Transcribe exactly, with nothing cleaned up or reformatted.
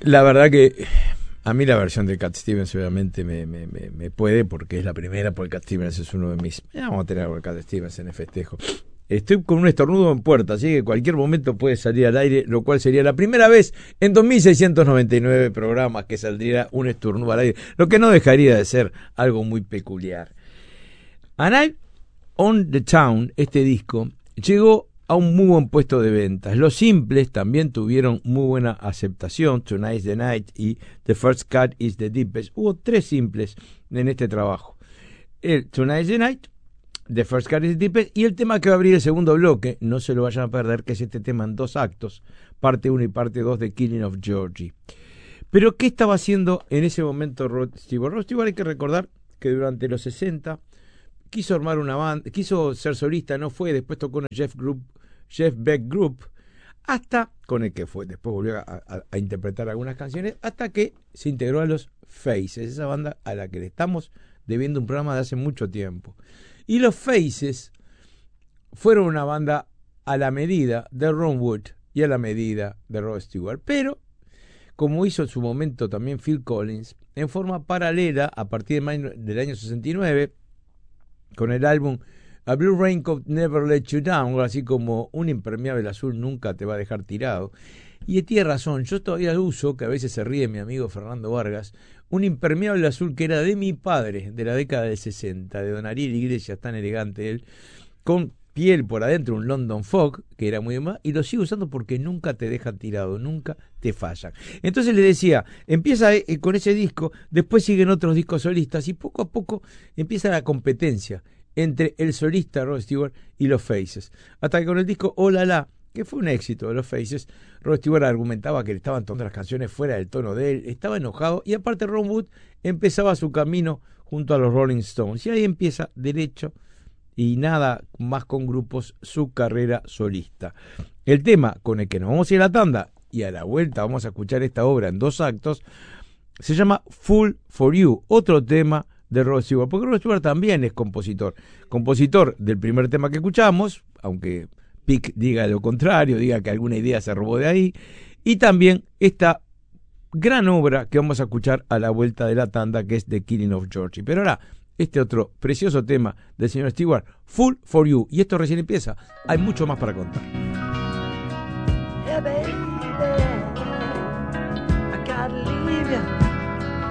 La verdad que a mí la versión de Cat Stevens obviamente me, me, me, me puede, porque es la primera, porque Cat Stevens es uno de mis... Vamos a tener a Cat Stevens en el festejo. Estoy con un estornudo en puerta, así que en cualquier momento puede salir al aire, lo cual sería la primera vez en dos mil seiscientos noventa y nueve programas que saldría un estornudo al aire, lo que no dejaría de ser algo muy peculiar. A Night on the Town, este disco, llegó a un muy buen puesto de ventas. Los simples también tuvieron muy buena aceptación, Tonight's the Night y The First Cut is the Deepest. Hubo tres simples en este trabajo. El Tonight's the Night, The First Cut is the Deepest y el tema que va a abrir el segundo bloque, no se lo vayan a perder, que es este tema en dos actos, parte uno y parte dos de Killing of Georgie. Pero ¿qué estaba haciendo en ese momento Rod Stewart? Rod Stewart, hay que recordar que durante los sesenta quiso armar una banda, quiso ser solista, no fue, después tocó en el Jeff Group, Jeff Beck Group, hasta, con el que fue, después volvió a, a, a interpretar algunas canciones, hasta que se integró a los Faces, esa banda a la que le estamos debiendo un programa de hace mucho tiempo. Y los Faces fueron una banda a la medida de Ron Wood y a la medida de Rod Stewart, pero como hizo en su momento también Phil Collins, en forma paralela, a partir del año sesenta y nueve, con el álbum A Blue Raincoat Never Let You Down, así como Un impermeable azul nunca te va a dejar tirado. Y tiene razón, yo todavía lo uso, que a veces se ríe mi amigo Fernando Vargas, un impermeable azul que era de mi padre, de la década del sesenta, de don Ariel Iglesias, tan elegante él, con piel por adentro, un London Fog, que era muy demás, y lo sigo usando porque nunca te dejan tirado, nunca te fallan. Entonces le decía, empieza con ese disco, después siguen otros discos solistas, y poco a poco empieza la competencia entre el solista Rod Stewart y los Faces. Hasta que con el disco Oh La La, que fue un éxito de los Faces, Rod Stewart argumentaba que le estaban tomando las canciones fuera del tono de él, estaba enojado, y aparte Ron Wood empezaba su camino junto a los Rolling Stones, y ahí empieza derecho y nada más con grupos su carrera solista. El tema con el que nos vamos a ir a la tanda y a la vuelta vamos a escuchar esta obra en dos actos se llama Fool for You, otro tema de Rod Stewart, porque Rod Stewart también es compositor, compositor del primer tema que escuchamos, aunque Pick diga lo contrario, diga que alguna idea se robó de ahí, y también esta gran obra que vamos a escuchar a la vuelta de la tanda, que es The Killing of Georgie. Pero ahora, este otro precioso tema del señor Stewart, Fool for You, y esto recién empieza, hay mucho más para contar.